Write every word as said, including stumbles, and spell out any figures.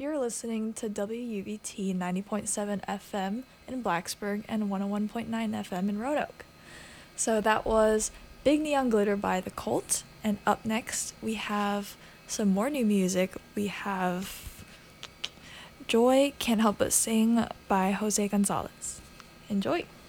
You're listening to W U V T ninety point seven F M in Blacksburg and one oh one point nine F M in Roanoke. So that was Big Neon Glitter by The Cult, and up next we have some more new music. We have Joy Can't Help But Sing by Jose Gonzalez. Enjoy!